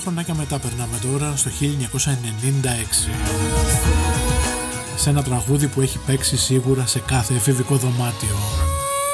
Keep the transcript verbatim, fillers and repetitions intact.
χρονάκια μετά περνάμε τώρα στο χίλια εννιακόσια ενενήντα έξι, σε ένα τραγούδι που έχει παίξει σίγουρα σε κάθε εφηβικό δωμάτιο.